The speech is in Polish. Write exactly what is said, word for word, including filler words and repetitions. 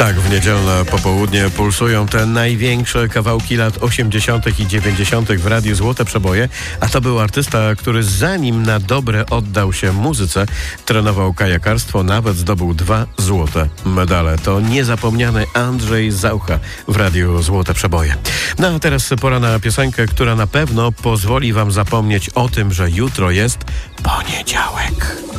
Tak, w niedzielne popołudnie pulsują te największe kawałki lat osiemdziesiątych i dziewięćdziesiątych w Radiu Złote Przeboje, a to był artysta, który zanim na dobre oddał się muzyce, trenował kajakarstwo, nawet zdobył dwa złote medale. To niezapomniany Andrzej Zaucha w Radiu Złote Przeboje. No a teraz pora na piosenkę, która na pewno pozwoli wam zapomnieć o tym, że jutro jest poniedziałek.